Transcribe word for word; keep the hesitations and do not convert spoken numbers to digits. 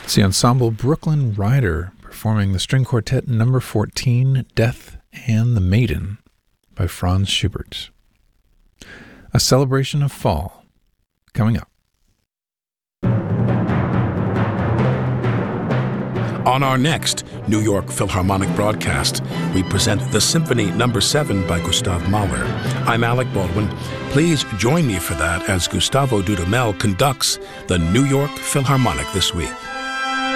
It's the ensemble Brooklyn Rider performing the string quartet number fourteen, Death and the Maiden, by Franz Schubert. A celebration of fall, coming up. On our next New York Philharmonic broadcast, we present the Symphony Number seven by Gustav Mahler. I'm Alec Baldwin. Please join me for that as Gustavo Dudamel conducts the New York Philharmonic this week.